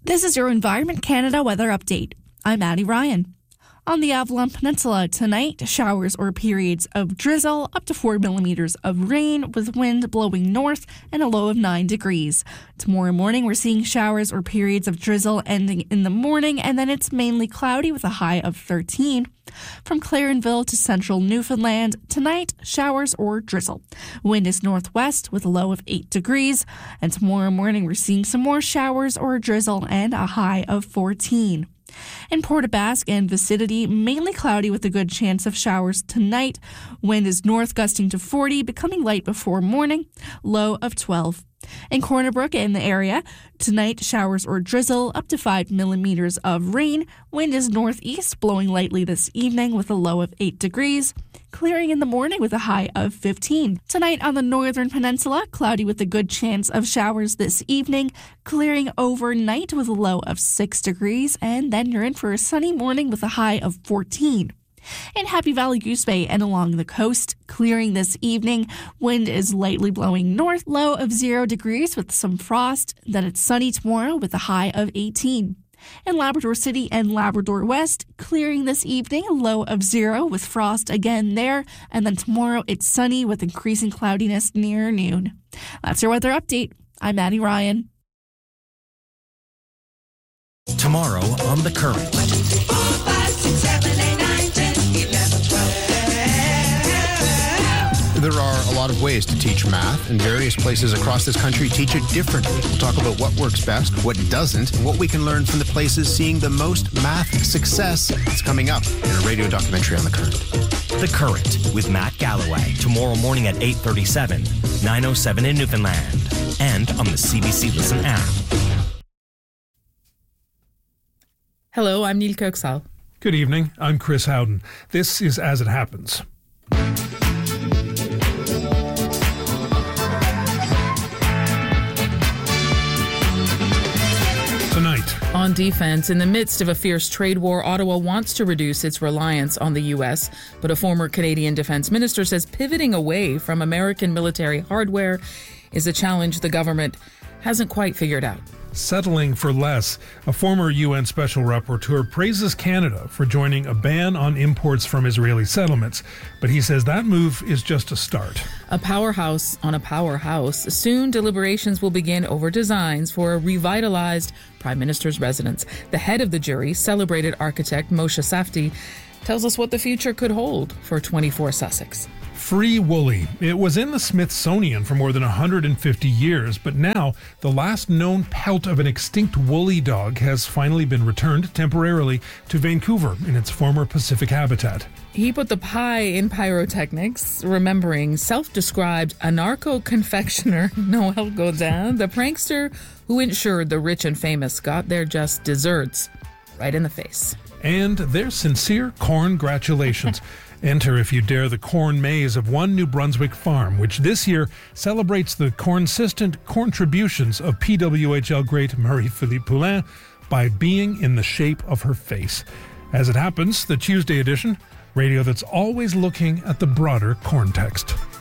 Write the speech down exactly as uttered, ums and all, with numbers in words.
This is your Environment Canada weather update. I'm Maddie Ryan. On the Avalon Peninsula tonight, showers or periods of drizzle, up to four millimeters of rain with wind blowing north and a low of nine degrees. Tomorrow morning, we're seeing showers or periods of drizzle ending in the morning, and then it's mainly cloudy with a high of thirteen. From Clarenville to central Newfoundland, tonight, showers or drizzle. Wind is northwest with a low of eight degrees, and tomorrow morning, we're seeing some more showers or drizzle and a high of fourteen. In Port aux Basques and vicinity, mainly cloudy with a good chance of showers tonight. Wind is north gusting to forty, becoming light before morning, low of twelve. In Corner Brook and the area, tonight showers or drizzle, up to five millimeters of rain. Wind is northeast, blowing lightly this evening with a low of eight degrees. Clearing in the morning with a high of fifteen. Tonight on the northern peninsula, cloudy with a good chance of showers this evening. Clearing overnight with a low of six degrees. And then you're in for a sunny morning with a high of fourteen. In Happy Valley Goose Bay and along the coast, clearing this evening. Wind is lightly blowing north, low of zero degrees with some frost. Then it's sunny tomorrow with a high of eighteen. In Labrador City and Labrador West, clearing this evening, a low of zero with frost again there. And then tomorrow it's sunny with increasing cloudiness near noon. That's your weather update. I'm Maddie Ryan. Tomorrow on The Current. four, five, six, seven, eight, nine, ten, eleven, twelve. There are a lot of ways to teach math, and various places across this country teach it differently. We'll talk about what works best, what doesn't, and what we can learn from the places seeing the most math success. It's coming up in a radio documentary on The Current. The Current with Matt Galloway. Tomorrow morning at eight thirty-seven, nine oh seven in Newfoundland, and on the C B C Listen app. Hello, I'm Neil Kirksall. Good evening, I'm Chris Howden. This is As It Happens. Tonight. On defense, in the midst of a fierce trade war, Ottawa wants to reduce its reliance on the U S, but a former Canadian defense minister says pivoting away from American military hardware is a challenge the government hasn't quite figured out. Settling for less. A former U N Special Rapporteur praises Canada for joining a ban on imports from Israeli settlements, but he says that move is just a start. A powerhouse on a powerhouse. Soon deliberations will begin over designs for a revitalized Prime Minister's residence. The head of the jury, celebrated architect Moshe Safdie, tells us what the future could hold for twenty-four Sussex. Free Woolly. It was in the Smithsonian for more than one hundred fifty years, but now the last known pelt of an extinct woolly dog has finally been returned temporarily to Vancouver in its former Pacific habitat. He put the pie in pyrotechnics, remembering self-described anarcho-confectioner Noel Godin, the prankster who ensured the rich and famous got their just desserts right in the face. And their sincere corn-gratulations. Enter, if you dare, the corn maze of one New Brunswick farm, which this year celebrates the consistent contributions of P W H L great Marie-Philippe Poulin by being in the shape of her face. As it happens, the Tuesday edition, radio that's always looking at the broader corn text.